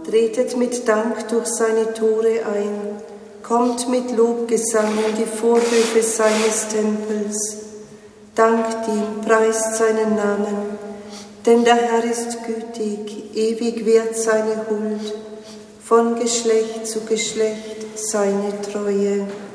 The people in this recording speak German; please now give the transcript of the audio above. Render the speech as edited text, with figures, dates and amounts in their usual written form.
tretet mit Dank durch seine Tore ein, kommt mit Lobgesang in die Vorhöfe seines Tempels. Dankt ihm, preist seinen Namen, denn der Herr ist gütig, ewig währt seine Huld, von Geschlecht zu Geschlecht seine Treue.